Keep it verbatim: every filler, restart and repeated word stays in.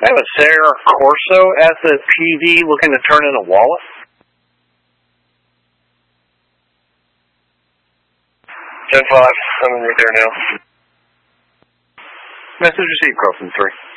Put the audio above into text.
I have a Sarah Corso at the P D looking to turn in a wallet. ten five, I'm right there now. Message received, Crossing three.